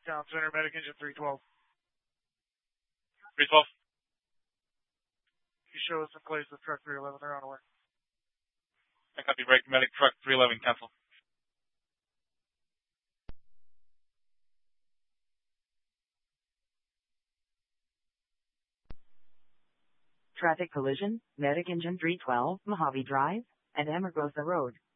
Town Center, medic engine 312. 312. You show us in place with truck 311. They're on the way. I copy. Break. Medic truck 311. Cancel. Traffic collision, medic engine 312, Mojave Drive, and Amargosa Road.